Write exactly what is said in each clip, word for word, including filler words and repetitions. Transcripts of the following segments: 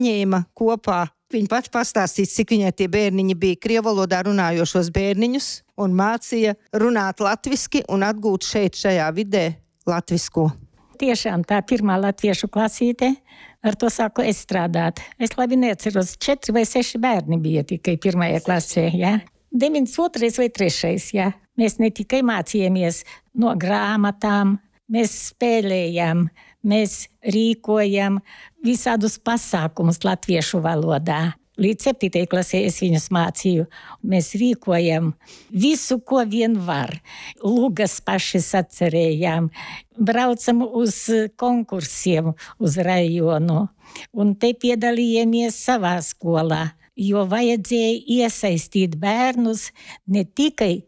ņēma kopā. Viņa pati pastāstīs, cik viņai tie bērniņi bija krievu valodā runājošos bērniņus un mācīja runāt latviski un atgūt šeit šajā vidē latvisko. Tiešām tā pirmā latviešu klasīte, ar to sāku es strādāt. Es labi neatceros, četri vai seši bērni bija tikai pirmajā klasē, jā. deviņdesmit otrais vai trešais, jā. Mēs ne tikai mācījāmies no grāmatām, mēs spēlējām, mēs rīkojam visādus pasākumus latviešu valodā. Līdz septītajai klasē es viņus mācīju. Mēs rīkojam visu, ko vien var. Lugas paši sacerējām, braucam uz konkursiem uz rajonu. Un te piedalījāmies savā skolā, jo vajadzēja iesaistīt bērnus ne tikai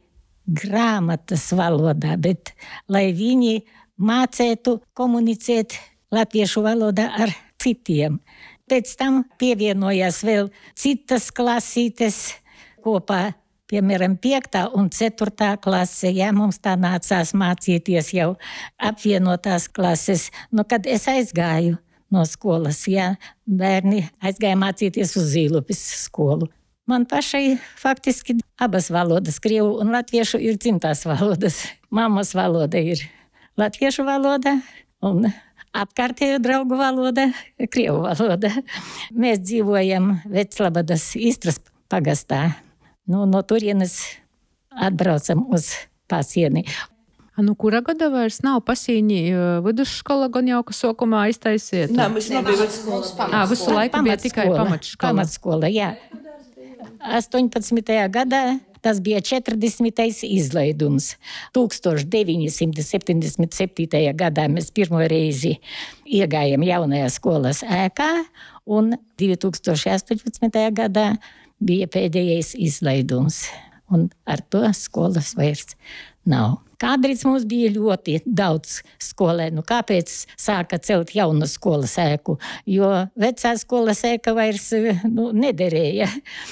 grāmatas valodā, bet lai viņi mācētu komunicēt latviešu valodā ar citiem. Pēc tam pievienojās vēl citas klasītes kopā, piemēram, piektā un ceturtā klase. Jā, mums tā nācās mācīties jau apvienotās klases. Nu, kad es aizgāju no skolas, jā, bērni aizgāja mācīties uz Zīlupes skolu. Man pašai faktiski abas valodas, krievu un latviešu, ir dzimtās valodas. Mammas valoda ir latviešu valoda un apkārtējo draugu valoda, krievu valoda. Mēs dzīvojam Veclabadas Istras pagastā. Nu, no turienes atbraucam uz pasieni. Nu, kura gada vairs nav Pasīņi vidusskola, gan jau, ka sokumā iztaisiet? Nē, mums nebija vidusskola. Ā, visu laiku bija tikai pamatskola. Pamatskola, jā. astoņpadsmitajā gadā tas bija četrdesmitais izlaidums. tūkstoš deviņi simti septiņdesmit septītajā gadā mēs pirmo reizi iegājām jaunajā skolas ēkā, un divi tūkstoši astoņpadsmitajā gadā bija pēdējais izlaidums. Un ar to skolas vairs nav. Kādreiz mums bija ļoti daudz skolēnu. Kāpēc sāka celt jaunu skolas ēku? Jo vecā skolas ēka vairs nu, nederēja.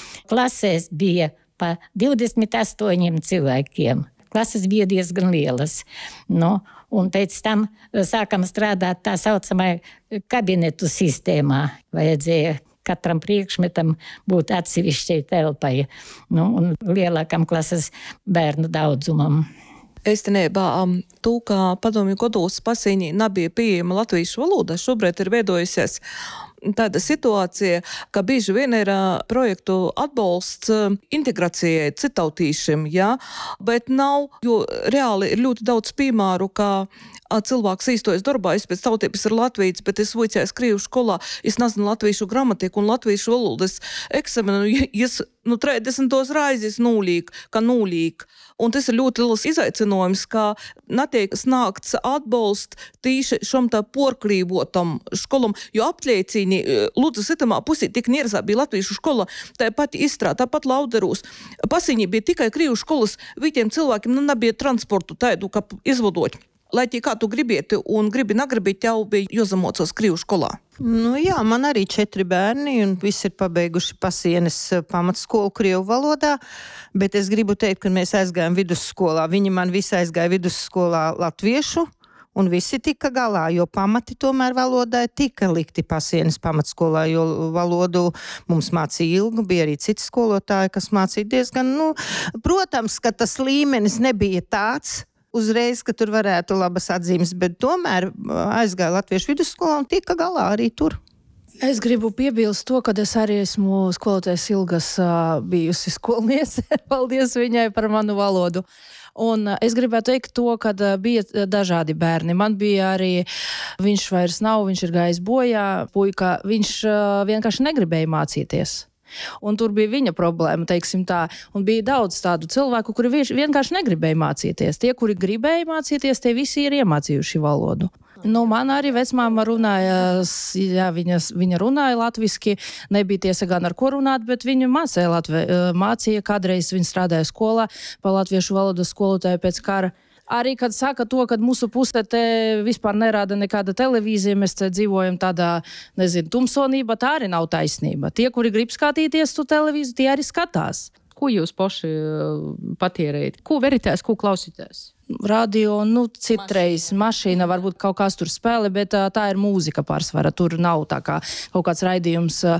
Klasēs bija pa divdesmit astoņiem cilvēkiem. Klases bija diezgan lielas. Nu, un pēc tam sākam strādāt tā saucamā kabinetu sistēmā. Vajadzēja katram priekšmetam būt atsevišķai telpai, nu, un lielākam klases bērnu daudzumam. Īstenībā to, ka padomju gados Pasīņi nebija pieejama latviešu valoda, šobrīd ir veidojusies tāda situācija, ka bieži vien ir projektu atbalsts integrācijai citautīšiem, ja? Bet nav, jo reāli ir ļoti daudz piemēru, ka cilvēks īstojas darbā, es pēc tautības ir latvīts, bet es vicējos krievu skolā, es nezinu latviešu gramatiku un latviešu valodas eksamenu, es nu trīsdesmitos raizes nulīk, ka nulīk. Un tas ir ļoti liels izaicinājums, ka netiek sniegts atbalsts tīši šom tā porklīvotam školam, jo aptliecīni Ludzas itamā pusī tik nierzā bija latviešu škola, tā pati Istrā, tāpat Lauderūs. Pasīņi bija tikai krievu školas, viņiem cilvēkiem nu nebija transportu tādu, kā izvadot. Lai tie kā tu gribieti un gribi negribēt, jau bija jāsamocās krievu skolā. Nu jā, man arī četri bērni un visi ir pabeiguši Pasienes pamatskolu krievu valodā, bet es gribu teikt, ka mēs aizgājām vidusskolā. Viņi man visi aizgāja vidusskolā latviešu un visi tika galā, jo pamati tomēr valodai tika likti Pasienes pamatskolā, jo valodu mums mācīja ilgu, bija arī citi skolotāji, kas mācīja diezgan, nu, protams, ka tas līmenis nebija tāds, uzreiz, ka tur varētu labas atzīmes, bet tomēr aizgāja latviešu vidusskolā un tika galā arī tur. Es gribu piebilst to, ka es arī esmu skolotājs Ilgas bijusi skolniece. Paldies viņai par manu valodu. Un es gribētu teikt to, ka bija dažādi bērni. Man bija arī, viņš vairs nav, viņš ir gājis bojā, puika, viņš vienkārši negribēja mācīties. Un tur bija viņa problēma, teiksim tā. Un bija daudz tādu cilvēku, kuri vienkārši negribēja mācīties. Tie, kuri gribēja mācīties, tie visi ir iemācījuši valodu. Nu, man arī vecmāma runāja, jā, viņa, viņa runāja latviski, nebija tiesa gan ar ko runāt, bet viņa mācīja, latvi, mācīja kādreiz viņa strādāja skolā, pa latviešu valodas skolotāju pēc kara. Arī, kad saka to, ka mūsu pusē te vispār nerāda nekāda televīzija, mēs te dzīvojam tādā, nezinu, tumsonība, tā arī nav taisnība. Tie, kuri grib skatīties tu televīziju, tie arī skatās. Ko jūs paši patierējat? Ko veritēs, ko klausītēs? radio, nu, citreiz mašīna, varbūt kaut kāds tur spēle, bet tā ir mūzika pārsvara. Tur nav tā kā kaut kāds raidījums